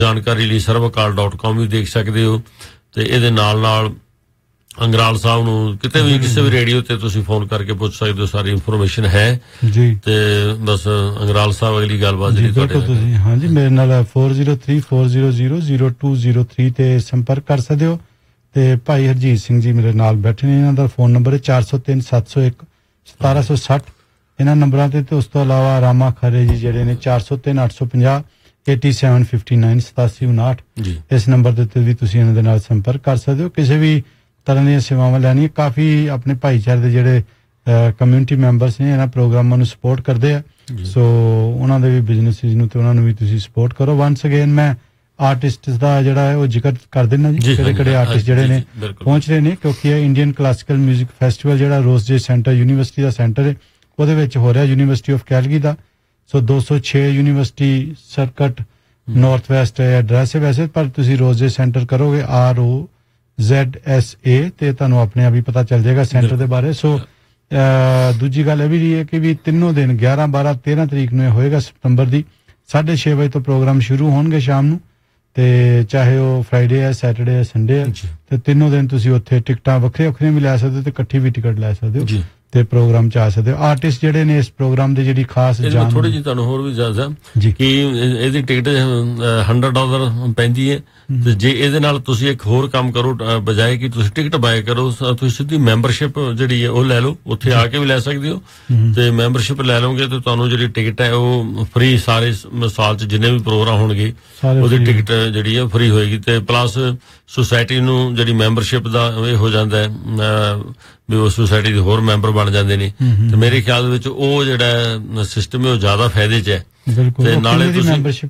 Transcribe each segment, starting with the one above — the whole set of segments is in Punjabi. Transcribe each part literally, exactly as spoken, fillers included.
ਜਾਣਕਾਰੀ ਲਈ ਸਰਵਕਾਲ ਡਾਟ ਕਾਮ ਵੀ ਦੇਖ ਸਕਦੇ ਹੋ ਤੇ ਇਹਦੇ ਨਾਲ ਨਾਲ ਅੰਗਰਾਲ ਸਾਹਿਬ ਨੂੰ ਕਿਤੇ ਵੀ ਕਿਸੇ ਵੀ ਰੇਡੀਓ ਤੇ ਤੁਸੀਂ ਫੋਨ ਕਰਕੇ ਪੁੱਛ ਸਕਦੇ ਹੋ, ਸਾਰੀ ਇਨਫੋਰਮੇਸ਼ਨ ਹੈ ਜੀ। ਤੇ ਬਸ ਅੰਗਰਾਲ ਸਾਹਿਬ ਅਗਲੀ ਗੱਲਬਾਤ ਜਿਹੜੀ ਤੁਹਾਡੇ ਤੁਸੀਂ ਹਾਂਜੀ ਮੇਰੇ ਨਾਲ four zero three four zero zero zero two zero three ਤੇ ਸੰਪਰਕ ਕਰ ਸਕਦੇ ਹੋ। ਤੇ ਭਾਈ ਹਰਜੀਤ ਸਿੰਘ ਜੀ ਮੇਰੇ ਨਾਲ ਬੈਠੇ ਨੇ, ਇਹਨਾਂ ਦਾ ਫੋਨ ਨੰਬਰ ਹੈ ਚਾਰ ਸੌ ਤਿੰਨ ਸੱਤ ਸੌ ਇੱਕ ਸਤਾਰਾਂ ਸੌ ਸੱਠ ਇਹਨਾਂ ਨੰਬਰਾਂ ਤੇ। ਤੇ ਉਸ ਤੋਂ ਇਲਾਵਾ ਰਾਮਾ ਖਰੇ ਜੀ ਜਿਹੜੇ ਨੇ ਚਾਰ ਸੌ ਤਿੰਨ ਅੱਠ ਸੌ ਪੰਜਾਹ eighty seven fifty nine ਸਤਾਸੀ ਉਨਾਹਠ ਇਸ ਨੰਬਰ ਦੇ ਉੱਤੇ ਵੀ ਤੁਸੀਂ ਇਹਨਾਂ ਦੇ ਨਾਲ ਸੰਪਰਕ ਕਰ ਸਕਦੇ ਹੋ। ਕਿਸੇ ਵੀ ਤਰ੍ਹਾਂ ਦੀਆਂ ਸੇਵਾਵਾਂ ਲੈਣੀਆਂ, ਕਾਫੀ ਆਪਣੇ ਭਾਈਚਾਰੇ ਦੇ ਜਿਹੜੇ ਕਮਿਊਨਿਟੀ ਮੈਂਬਰਸ ਨੇ ਇਹਨਾਂ ਪ੍ਰੋਗਰਾਮਾਂ ਨੂੰ ਸਪੋਰਟ ਕਰਦੇ ਆ, ਸੋ ਉਹਨਾਂ ਦੇ ਵੀ ਬਿਜ਼ਨਸਿਸ ਨੂੰ ਤੇ ਉਹਨਾਂ ਨੂੰ ਵੀ ਤੁਸੀਂ ਸਪੋਰਟ ਕਰੋ। ਵਾਂਸ ਅਗੇਨ ਮੈਂ ਆਰਟਿਸਟ ਦਾ ਜਿਹੜਾ ਹੈ ਉਹ ਜ਼ਿਕਰ ਕਰ ਦੇਣਾ ਜੀ, ਕਿਹੜੇ ਕਿਹੜੇ ਆਰਟਿਸਟ ਜਿਹੜੇ ਨੇ ਪਹੁੰਚ ਰਹੇ ਨੇ, ਕਿਉਂਕਿ ਇਹ ਇੰਡੀਅਨ ਕਲਾਸੀਕਲ ਮਿਊਜ਼ਿਕ ਫੈਸਟੀਵਲ ਜਿਹੜਾ ਰੋਜ਼ ਜੇ ਸੈਂਟਰ ਯੂਨੀਵਰਸਿਟੀ ਦਾ ਸੈਂਟਰ ਹੈ ਉਹਦੇ ਵਿੱਚ ਹੋ ਰਿਹਾ, ਯੂਨੀਵਰਸਿਟੀ ਆਫ ਕੈਲਗਰੀ ਦਾ। ਸੋ ਦੋ ਸੌ ਛੇ university circuit north West address ਹੈ ਵੈਸੇ, ਪਰ ਤੁਸੀਂ ਰੋਜ਼ ਜੇ ਸੈਂਟਰ ਕਰੋਗੇ R O Z S A ਤੇ ਤੁਹਾਨੂੰ ਆਪਣੇ ਆਪ ਹੀ ਪਤਾ ਚੱਲ ਜਾਏਗਾ ਸੈਂਟਰ ਦੇ ਬਾਰੇ। ਸੋ ਦੂਜੀ ਗੱਲ ਇਹ ਵੀ ਰਹੀ ਹੈ ਕਿ ਵੀ ਤਿੰਨੋਂ ਦਿਨ ਗਿਆਰਾਂ ਬਾਰਾਂ ਤੇਰਾਂ ਤਰੀਕ ਨੂੰ ਇਹ ਹੋਏਗਾ ਸਤੰਬਰ ਦੀ ਸਾਢੇ ਛੇ ਵਜੇ ਤੋਂ ਪ੍ਰੋਗਰਾਮ ਸ਼ੁਰੂ ਹੋਣਗੇ ਸ਼ਾਮ ਨੂੰ, ਤੇ ਚਾਹੇ ਉਹ ਫਰਾਈਡੇ ਹੈ, ਸੈਟਰਡੇ ਹੈ, ਸੰਡੇ ਹੈ, ਤੇ ਤਿੰਨੋਂ ਦਿਨ ਤੁਸੀਂ ਉੱਥੇ ਟਿਕਟਾਂ ਵੱਖਰੀਆਂ ਵੱਖਰੀਆਂ ਵੀ ਲੈ ਸਕਦੇ ਹੋ ਤੇ ਇਕੱਠੀ ਵੀ ਟਿਕਟ ਲੈ ਸਕਦੇ ਹੋ ਤੇ ਪ੍ਰੋਗਰਾਮ ਚ ਆ ਸਕਦੇ ਹੋ। ਆਰਟਿਸਟ ਜਿਹੜੇ ਨੇ ਇਸ ਪ੍ਰੋਗਰਾਮ ਦੇ ਜਿਹੜੀ ਖਾਸ ਜਾਣ ਥੋੜੀ ਜਿਹੀ ਤੁਹਾਨੂੰ ਹੋਰ ਵੀ ਦੱਸਦਾ ਕਿ ਇਹਦੀ ਟਿਕਟ ਹੰਡਰਡ ਡਾਲਰ ਪੈਂਦੀ ਹੈ, ਤੇ ਜੇ ਇਹਦੇ ਨਾਲ ਤੁਸੀਂ ਇੱਕ ਹੋਰ ਕੰਮ ਕਰੋ, ਬਜਾਏ ਕਿ ਤੁਸੀਂ ਟਿਕਟ ਬਾਏ ਕਰੋ ਤੁਸੀਂ ਸਿੱਧੀ ਮੈਂਬਰਸ਼ਿਪ ਜਿਹੜੀ ਹੈ ਉਹ ਲੈ ਲਓ, ਉੱਥੇ ਆ ਕੇ ਵੀ ਲੈ ਸਕਦੇ ਹੋ। ਤੇ ਮੈਂਬਰਸ਼ਿਪ ਲੈ ਲਓਗੇ ਤੇ ਤੁਹਾਨੂੰ ਜਿਹੜੀ ਟਿਕਟ ਹੈ ਉਹ ਫ੍ਰੀ, ਸਾਰੇ ਸਾਲ ਚ ਜਿੰਨੇ ਵੀ ਪ੍ਰੋਗਰਾਮ ਹੋਣਗੇ ਉਹਦੀ ਟਿਕਟ ਜਿਹੜੀ ਹੈ ਫ੍ਰੀ ਹੋਏਗੀ। ਤੇ ਪਲੱਸ ਸੁਸਾਇਟੀ ਨੂੰ ਜਿਹੜੀ ਮੈਂਬਰਸ਼ਿਪ ਦਾ ਇਹ ਹੋ ਜਾਂਦਾ ਹੈ ਵੀ ਉਹ ਸੁਸਾਇਟੀ ਦੇ ਹੋਰ ਮੈਂਬਰ ਬਣ ਜਾਂਦੇ ਨੇ, ਤੇ ਮੇਰੇ ਖਿਆਲ ਵਿੱਚ ਉਹ ਜਿਹੜਾ ਸਿਸਟਮ ਹੈ ਉਹ ਜ਼ਿਆਦਾ ਫਾਇਦੇ ਚ ਹੈ। ਤੇ ਨਾਲੇ ਤੁਸੀਂ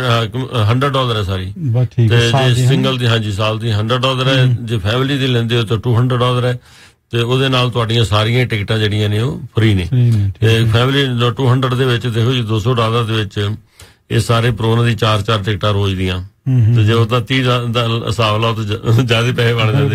ਹੰਡਰਡ ਡਾਲਰ ਹੈ ਸਾਰੀ, ਤੇ ਜੇ ਸਿੰਗਲ ਦੀ ਹਾਂਜੀ ਸਾਲ ਦੀ ਹੰਡਰਡ ਡਾਲਰ ਹੈ, ਜੇ ਫੈਮਿਲੀ ਦੀ ਲੈਂਦੇ ਹੋ ਤਾਂ ਟੂ ਹੰਡਰਡ ਡਾਲਰ ਹੈ, ਤੇ ਉਹਦੇ ਨਾਲ ਤੁਹਾਡੀਆਂ ਸਾਰੀਆਂ ਟਿਕਟਾਂ ਜਿਹੜੀਆਂ ਨੇ ਉਹ ਫ੍ਰੀ ਨੇ। ਤੇ ਫੈਮਿਲੀ ਟੂ ਹੰਡਰਡ ਦੇ ਵਿੱਚ ਦੇਖੋ ਜੀ ਦੋ ਸੌ ਡਾਲਰ ਦੇ ਵਿੱਚ ਇਹ ਸਾਰੇ ਪ੍ਰੋਗਰਾਮ ਦੀ ਚਾਰ ਚਾਰ ਟਿਕਟਾਂ ਰੋਜ਼ ਦੀਆਂ, ਤੇ ਜੇ ਉਹਦਾ ਤੀਹ ਦਾ ਹਿਸਾਬ ਲਾਓ ਤਾਂ ਜ਼ਿਆਦਾ ਪੈਸੇ ਬਣ ਜਾਂਦੇ।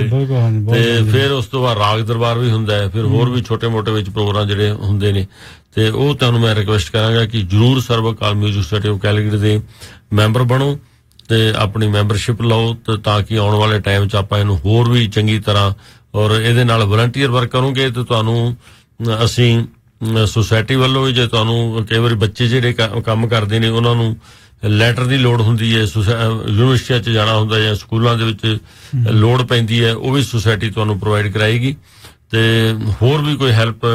ਤੇ ਫਿਰ ਉਸ ਤੋਂ ਬਾਅਦ ਰਾਗ ਦਰਬਾਰ ਵੀ ਹੁੰਦਾ ਹੈ, ਫਿਰ ਹੋਰ ਵੀ ਛੋਟੇ ਮੋਟੇ ਵਿੱਚ ਪ੍ਰੋਗਰਾਮ ਜਿਹੜੇ ਹੁੰਦੇ ਨੇ, ਤੇ ਉਹ ਤੁਹਾਨੂੰ ਮੈਂ ਰਿਕੁਐਸਟ ਕਰਾਂਗਾ ਕਿ ਜਰੂਰ ਸਰਵਕਾਲ ਮਿਊਜ਼ਿਕ ਸੋਸਾਇਟੀ ਆਫ ਕੈਲਗਰੀ ਦੇ ਮੈਂਬਰ ਬਣੋ ਤੇ ਆਪਣੀ ਮੈਂਬਰਸ਼ਿਪ ਲਓ, ਤੇ ਤਾਂ ਕਿ ਆਉਣ ਵਾਲੇ ਟਾਈਮ 'ਚ ਆਪਾਂ ਇਹਨੂੰ ਹੋਰ ਵੀ ਚੰਗੀ ਤਰ੍ਹਾਂ ਔਰ ਇਹਦੇ ਨਾਲ ਵਲੰਟੀਅਰ ਵਰਕ ਕਰੋਗੇ ਤੇ ਤੁਹਾਨੂੰ ਅਸੀਂ ਸੁਸਾਇਟੀ ਵੱਲੋਂ ਵੀ, ਜੇ ਤੁਹਾਨੂੰ ਕਈ ਵਾਰੀ ਬੱਚੇ ਜਿਹੜੇ ਕੰਮ ਕਰਦੇ ਨੇ ਉਹਨਾਂ ਨੂੰ ਲੈਟਰ ਦੀ ਲੋੜ ਹੁੰਦੀ ਹੈ, ਯੂਨੀਵਰਸਿਟੀਆਂ 'ਚ ਜਾਣਾ ਹੁੰਦਾ ਜਾਂ ਸਕੂਲਾਂ ਦੇ ਵਿੱਚ ਲੋੜ ਪੈਂਦੀ ਹੈ, ਉਹ ਵੀ ਸੁਸਾਇਟੀ ਤੁਹਾਨੂੰ ਪ੍ਰੋਵਾਈਡ ਕਰਾਏਗੀ। ਤੇ ਹੋਰ ਵੀ ਕੋਈ ਹੈਲਪ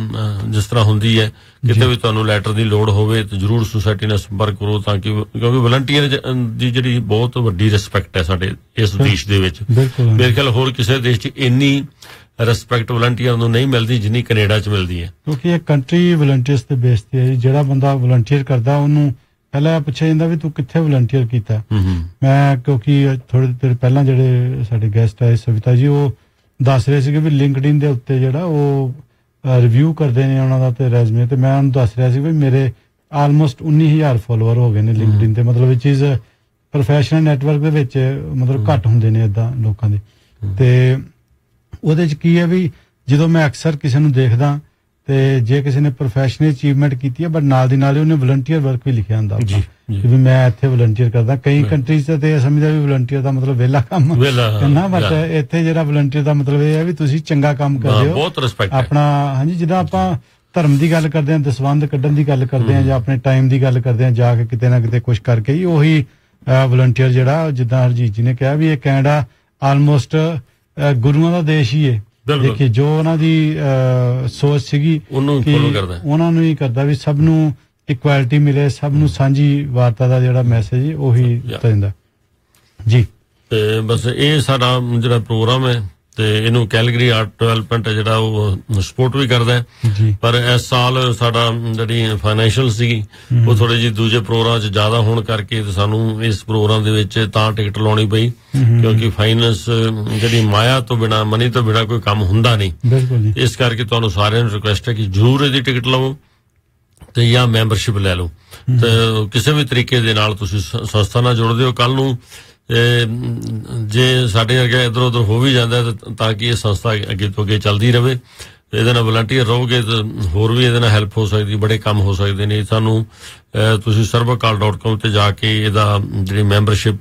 ਜਿਸ ਤਰ੍ਹਾਂ ਹੁੰਦੀ ਹੈ, ਕਿਤੇ ਵੀ ਤੁਹਾਨੂੰ ਲੈਟਰ ਦੀ ਲੋੜ ਹੋਵੇ ਤਾਂ ਜ਼ਰੂਰ ਸੁਸਾਇਟੀ ਨਾਲ ਸੰਪਰਕ ਕਰੋ, ਤਾਂ ਕਿ ਕਿਉਂਕਿ ਵਲੰਟੀਅਰ ਦੀ ਜਿਹੜੀ ਬਹੁਤ ਵੱਡੀ ਰਿਸਪੈਕਟ ਹੈ ਸਾਡੇ ਇਸ ਦੇਸ਼ ਦੇ ਵਿੱਚ। ਮੇਰੇ ਖਿਆਲ ਹੋਰ ਕਿਸੇ ਦੇਸ਼ 'ਚ ਇੰਨੀ ਰਿਸਪੈਕਟ ਵਲੰਟੀਅਰ ਨੂੰ ਨਹੀਂ ਮਿਲਦੀ ਜਿੰਨੀ ਕੈਨੇਡਾ 'ਚ ਮਿਲਦੀ ਹੈ, ਕਿਉਂਕਿ ਇਹ ਕੰਟਰੀ ਵਲੰਟੀਅਰਸ ਦੇ ਬੇਸ ਤੇ ਹੈ। ਜਿਹੜਾ ਬੰਦਾ ਵਲੰਟੀਅਰ ਕਰਦਾ ਉਹਨੂੰ ਪਹਿਲਾਂ ਪੁੱਛਿਆ ਜਾਂਦਾ ਵੀ ਤੂੰ ਕਿੱਥੇ ਵਲੰਟੀਅਰ ਕੀਤਾ। ਮੈਂ ਕਿਉਂਕਿ ਥੋੜੇ ਦੇਰ ਪਹਿਲਾਂ ਜਿਹੜੇ ਸਾਡੇ ਗੈਸਟ ਆਏ ਸਵਿਤਾ ਜੀ, ਉਹ ਦੱਸ ਰਹੇ ਸੀਗੇ ਵੀ ਲਿੰਕਡਇਨ ਦੇ ਉੱਤੇ ਜਿਹੜਾ ਉਹ ਰਿਵਿਊ ਕਰਦੇ ਨੇ ਉਹਨਾਂ ਦਾ ਤੇ ਰੈਜ਼ਮੇ, ਤੇ ਮੈਂ ਉਹਨੂੰ ਦੱਸ ਰਿਹਾ ਸੀ ਵੀ ਮੇਰੇ ਆਲਮੋਸਟ ਉੱਨੀ ਹਜ਼ਾਰ ਫੋਲੋਅਰ ਹੋ ਗਏ ਨੇ ਲਿੰਕਡਇਨ ਤੇ। ਮਤਲਬ ਇਹ ਚੀਜ਼ ਪ੍ਰੋਫੈਸ਼ਨਲ ਨੈਟਵਰਕ ਦੇ ਵਿੱਚ ਮਤਲਬ ਘੱਟ ਹੁੰਦੇ ਨੇ ਏਦਾਂ ਲੋਕਾਂ ਦੇ। ਤੇ ਉਹਦੇ ਚ ਕੀ ਹੈ ਵੀ ਜਦੋਂ ਮੈਂ ਅਕਸਰ ਕਿਸੇ ਨੂੰ ਦੇਖਦਾ ਤੇ ਜੇ ਕਿਸੇ ਨੇ ਪ੍ਰੋਫੈਸ਼ਨਲ ਅਚੀਵਮੈਂਟ ਕੀਤੀ ਹੈ ਬਟ ਨਾਲ ਦੀ ਨਾਲ ਉਹਨੇ ਵਲੰਟੀਅਰ ਵਰਕ ਵੀ ਲਿਖਿਆ ਹੁੰਦਾ ਵੀ ਮੈਂ ਇੱਥੇ ਵਲੰਟੀਅਰ ਕਰਦਾ। ਕਈ ਕੰਟਰੀਜ਼ ਤੇ ਸਮਝਦਾ ਵੀ ਵਲੰਟੀਅਰ ਦਾ ਮਤਲਬ ਵਿਹਲਾ ਕੰਮ ਕਰਨਾ, ਬਟ ਇੱਥੇ ਜਿਹੜਾ ਵਲੰਟੀਅਰ ਦਾ ਮਤਲਬ ਇਹ ਹੈ ਵੀ ਤੁਸੀਂ ਚੰਗਾ ਕੰਮ ਕਰਦੇ ਹੋ, ਬਹੁਤ ਰਿਸਪੈਕਟ ਆਪਣਾ। ਹਾਂਜੀ, ਜਿੱਦਾਂ ਆਪਾਂ ਧਰਮ ਦੀ ਗੱਲ ਕਰਦੇ ਹਾਂ, ਦਸਵੰਧ ਕੱਢਣ ਦੀ ਗੱਲ ਕਰਦੇ ਹਾਂ, ਜਾਂ ਆਪਣੇ ਟਾਈਮ ਦੀ ਗੱਲ ਕਰਦੇ ਹਾਂ, ਜਾ ਕੇ ਕਿਤੇ ਨਾ ਕਿਤੇ ਕੁਛ ਕਰਕੇ ਹੀ, ਉਹੀ ਵਲੰਟੀਅਰ ਜਿਹੜਾ ਜਿੱਦਾਂ ਹਰਜੀਤ ਜੀ ਨੇ ਕਿਹਾ ਵੀ ਇਹ ਕੈਨੇਡਾ ਆਲਮੋਸਟ ਗੁਰੂਆਂ ਦਾ ਦੇਸ਼ ਹੀ ਹੈ। ਦੇਖੀ ਜੋ ਉਹਨਾਂ ਦੀ ਸੋਚ ਸੀਗੀ ਉਹਨਾਂ ਨੂੰ ਹੀ ਕਰਦਾ ਵੀ ਸਭ ਨੂੰ ਇਕੁਐਲਿਟੀ ਮਿਲੇ, ਸਭ ਨੂੰ ਸਾਂਝੀ ਵਾਰਤਾ ਦਾ ਜਿਹੜਾ ਮੈਸੇਜ ਉਹੀ ਦਿੰਦਾ ਜੀ। ਤੇ ਬਸ ਇਹ ਸਾਡਾ ਜਿਹੜਾ ਪ੍ਰੋਗਰਾਮ ਹੈ ਤੇ ਇਹਨੂੰ ਕੈਲਗਰੀ ਆਰਟ ਡਿਵੈਲਪਮੈਂਟ ਹੈ ਜਿਹੜਾ ਉਹ ਸਪੋਰਟ ਵੀ ਕਰਦਾ ਹੈ। ਪਰ ਇਸ ਸਾਲ ਸਾਡਾ ਜਿਹੜੀ ਫਾਈਨੈਂਸ਼ੀਅਲ ਸੀਗੀ ਉਹ ਥੋੜੇ ਜਿਹੇ ਦੂਜੇ ਪ੍ਰੋਗਰਾਮ 'ਚ ਜ਼ਿਆਦਾ ਹੋਣ ਕਰਕੇ ਤੇ ਸਾਨੂੰ ਇਸ ਪ੍ਰੋਗਰਾਮ ਦੇ ਵਿੱਚ ਤਾਂ ਟਿਕਟ ਲਾਉਣੀ ਪਈ, ਕਿਉਂਕਿ ਫਾਈਨੈਂਸ ਜਿਹੜੀ ਮਾਇਆ ਤੋਂ ਬਿਨਾਂ, ਮਨੀ ਤੋਂ ਬਿਨਾਂ ਕੋਈ ਕੰਮ ਹੁੰਦਾ ਨਹੀਂ। ਇਸ ਕਰਕੇ ਤੁਹਾਨੂੰ ਸਾਰਿਆਂ ਨੂੰ ਰਿਕੁਐਸਟ ਹੈ ਕਿ ਜ਼ਰੂਰ ਇਹਦੀ ਟਿਕਟ ਲਵੋ ਤੇ ਜਾਂ ਮੈਂਬਰਸ਼ਿਪ ਲੈ ਲਓ, ਤੇ ਕਿਸੇ ਵੀ ਤਰੀਕੇ ਦੇ ਨਾਲ ਤੁਸੀਂ ਸੰਸਥਾ ਨਾਲ ਜੁੜਦੇ ਹੋ। ਕੱਲ ਨੂੰ ਜੇ ਸਾਡੇ ਵਰਗਾ ਇੱਧਰ ਉੱਧਰ ਹੋ ਵੀ ਜਾਂਦਾ ਤਾਂ ਕਿ ਇਹ ਸੰਸਥਾ ਅੱਗੇ ਤੋਂ ਅੱਗੇ ਚੱਲਦੀ ਰਹੇ ਇਹਦੇ ਨਾਲ ਵਲੰਟੀਅਰ ਰਹੋਗੇ ਤਾਂ ਹੋਰ ਵੀ ਇਹਦੇ ਨਾਲ ਹੈਲਪ ਹੋ ਸਕਦੀ, ਬੜੇ ਕੰਮ ਹੋ ਸਕਦੇ ਨੇ। ਸਾਨੂੰ ਤੁਸੀਂ ਸਰਵਕਾਲ ਡਾਟ ਕਾਮ ਤੇ ਜਾ ਕੇ ਇਹਦਾ ਜਿਹੜੀ ਮੈਂਬਰਸ਼ਿਪ